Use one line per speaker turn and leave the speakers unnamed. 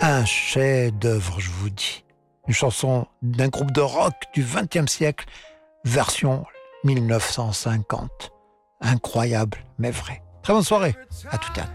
Un chef-d'œuvre, je vous dis. Une chanson d'un groupe de rock du XXe siècle, version 1950. Incroyable, mais vrai. Très bonne soirée à tout à l'heure.